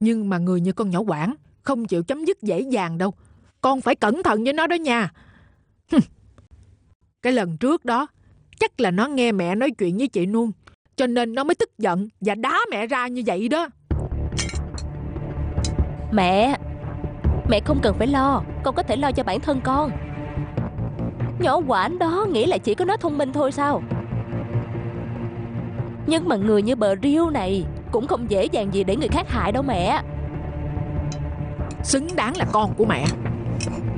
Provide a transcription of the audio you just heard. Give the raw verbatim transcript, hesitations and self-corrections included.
Nhưng mà người như con nhỏ Quảng không chịu chấm dứt dễ dàng đâu. Con phải cẩn thận với nó đó nha. Cái lần trước đó chắc là nó nghe mẹ nói chuyện với chị Nuông, cho nên nó mới tức giận và đá mẹ ra như vậy đó. Mẹ Mẹ không cần phải lo, con có thể lo cho bản thân con. Nhỏ Quảng đó nghĩ là chỉ có nó thông minh thôi sao? Nhưng mà người như bờ riêu này cũng không dễ dàng gì để người khác hại đâu mẹ. Xứng đáng là con của mẹ.